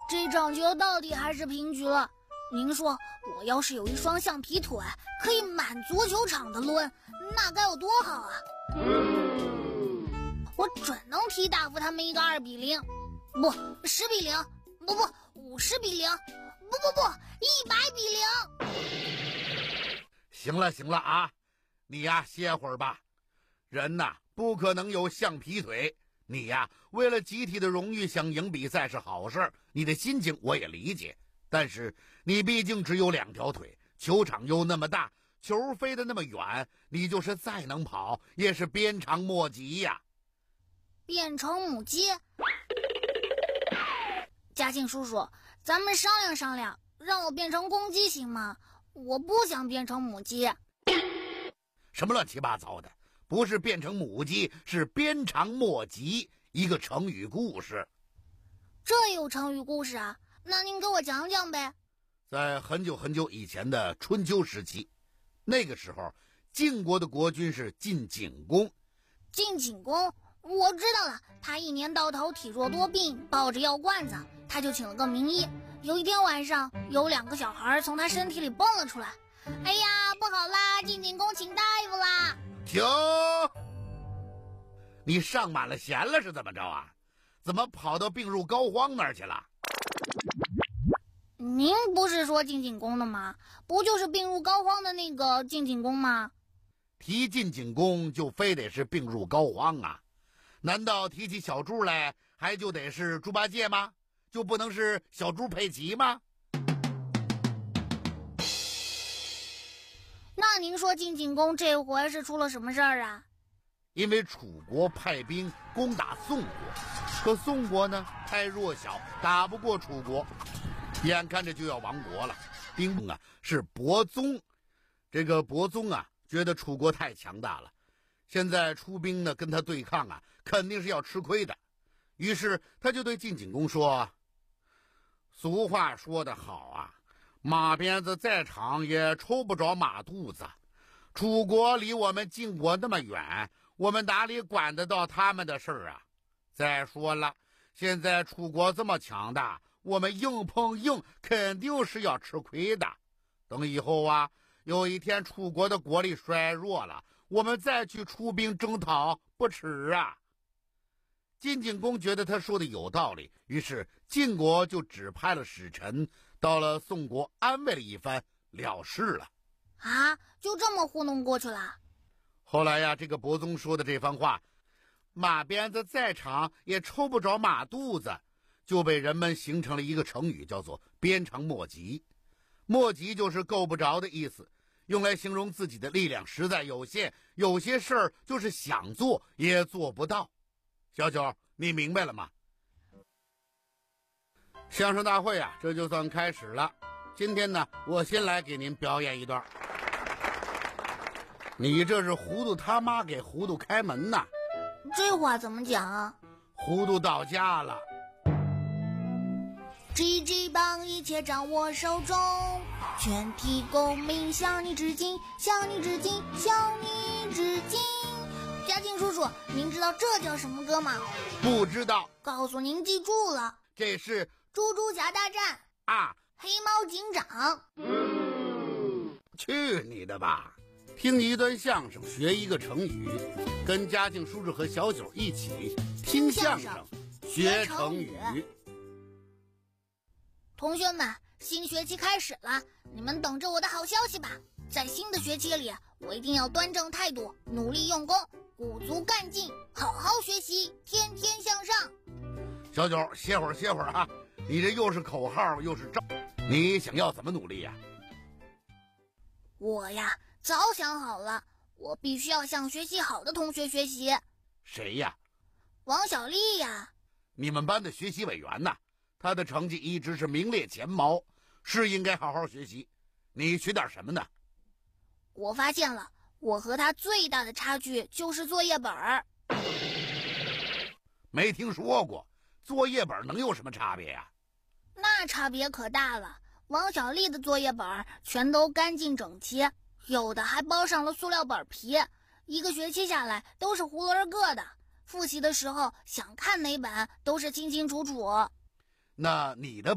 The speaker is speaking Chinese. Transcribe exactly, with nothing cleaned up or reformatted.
这场球到底还是平局了。您说我要是有一双橡皮腿，可以满足球场的抡，那该有多好啊！我准能踢打服他们一个二比零，不，十比零，不不，五十比零，不不不，一百比零。 行了行了啊，你呀歇会儿吧。人呐不可能有橡皮腿，你呀为了集体的荣誉想赢比赛是好事，你的心情我也理解。但是你毕竟只有两条腿，球场又那么大，球飞得那么远，你就是再能跑也是鞭长莫及呀。 变成母鸡。嘉庆叔叔，咱们商量商量，让我变成公鸡行吗？我不想变成母鸡。 什么乱七八糟的，不是变成母鸡，是鞭长莫及，一个成语故事。 这有成语故事啊？那您给我讲讲呗。 在很久很久以前的春秋时期，那个时候晋国的国君是晋景公。 晋景公，我知道了，他一年到头体弱多病，抱着药罐子，他就请了个名医。有一天晚上，有两个小孩从他身体里蹦了出来。哎呀，不好啦，晋景公请大夫啦！ 停！你上满了弦了是怎么着啊？怎么跑到病入膏肓那儿去了？ 您不是说晋景公的吗？不就是病入膏肓的那个晋景公吗？ 提晋景公就非得是病入膏肓啊？难道提起小猪来还就得是猪八戒吗？就不能是小猪佩奇吗？ 那您说晋景公这回是出了什么事儿啊？ 因为楚国派兵攻打宋国，可宋国呢太弱小，打不过楚国，眼看着就要亡国了。兵啊是伯宗，这个伯宗啊觉得楚国太强大了，现在出兵呢跟他对抗啊，肯定是要吃亏的。于是他就对晋景公说：俗话说得好啊，马鞭子再长也抽不着马肚子。楚国离我们晋国那么远，我们哪里管得到他们的事儿啊？再说了，现在楚国这么强大，我们硬碰硬肯定是要吃亏的。等以后啊，有一天楚国的国力衰弱了，我们再去出兵征讨不迟啊。晋景公觉得他说的有道理，于是晋国就指派了使臣到了宋国，安慰了一番，了事了。 啊，就这么糊弄过去了？ 后来呀，这个伯宗说的这番话，马鞭子再长也抽不着马肚子，就被人们形成了一个成语，叫做鞭长莫及。莫及就是够不着的意思，用来形容自己的力量实在有限，有些事儿就是想做也做不到。小九，你明白了吗？相声大会啊，这就算开始了。今天呢，我先来给您表演一段。你这是糊涂他妈给糊涂开门呐！ 这话怎么讲啊？ 糊涂到家了。 G G 棒一切掌握手中，全体公民向你致敬，向你致敬，向你致敬。嘉庆叔叔，您知道这叫什么歌吗？ 不知道。 告诉您记住了， 这是猪猪侠大战啊， 黑猫警长。 嗯，去你的吧！听一段相声，学一个成语，跟嘉庆叔叔和小九一起听相声，学成语。 同学们，新学期开始了，你们等着我的好消息吧！在新的学期里，我一定要端正态度，努力用功，鼓足干劲，好好学习，天天向上。 小九，歇会儿歇会儿啊！你这又是口号又是招，你想要怎么努力呀？ 我呀，早想好了，我必须要向学习好的同学学习。 谁呀？ 王小丽呀。 你们班的学习委员呐，他的成绩一直是名列前茅，是应该好好学习。你学点什么呢？ 我发现了，我和他最大的差距就是作业本儿。 没听说过，作业本能有什么差别呀？ 那差别可大了。王小丽的作业本全都干净整齐，有的还包上了塑料本皮，一个学期下来都是囫囵个的。复习的时候想看哪本都是清清楚楚。 那你的